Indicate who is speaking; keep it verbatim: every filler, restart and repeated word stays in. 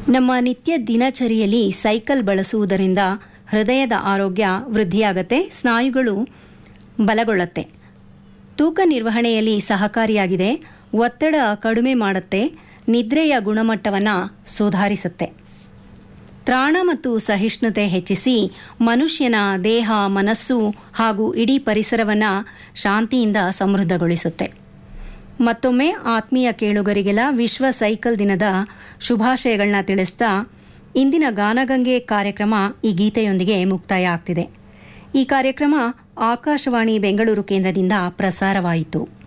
Speaker 1: ನಮ್ಮ ನಿತ್ಯ ದಿನಚರಿಯಲ್ಲಿ ಸೈಕಲ್ ಬಳಸುವುದರಿಂದ ಹೃದಯದ ಆರೋಗ್ಯ ವೃದ್ಧಿಯಾಗತ್ತೆ, ಸ್ನಾಯುಗಳು ಬಲಗೊಳ್ಳುತ್ತೆ, ತೂಕ ನಿರ್ವಹಣೆಯಲ್ಲಿ ಸಹಕಾರಿಯಾಗಿದೆ, ಒತ್ತಡ ಕಡಿಮೆ ಮಾಡುತ್ತೆ, ನಿದ್ರೆಯ ಗುಣಮಟ್ಟವನ್ನು ಸುಧಾರಿಸುತ್ತೆ, ತ್ರಾಣ ಮತ್ತು ಸಹಿಷ್ಣುತೆ ಹೆಚ್ಚಿಸಿ ಮನುಷ್ಯನ ದೇಹ, ಮನಸ್ಸು ಹಾಗೂ ಇಡೀ ಪರಿಸರವನ್ನು ಶಾಂತಿಯಿಂದ ಸಮೃದ್ಧಗೊಳಿಸುತ್ತೆ. ಮತ್ತೊಮ್ಮೆ ಆತ್ಮೀಯ ಕೇಳುಗರಿಗೆಲ್ಲ ವಿಶ್ವ ಸೈಕಲ್ ದಿನದ ಶುಭಾಶಯಗಳನ್ನ ತಿಳಿಸ್ತಾ ಇಂದಿನ ಗಾನಗಂಗೆ ಕಾರ್ಯಕ್ರಮ ಈ ಗೀತೆಯೊಂದಿಗೆ ಮುಕ್ತಾಯ ಆಗ್ತಿದೆ. ಈ ಕಾರ್ಯಕ್ರಮ ಆಕಾಶವಾಣಿ ಬೆಂಗಳೂರು ಕೇಂದ್ರದಿಂದ ಪ್ರಸಾರವಾಯಿತು.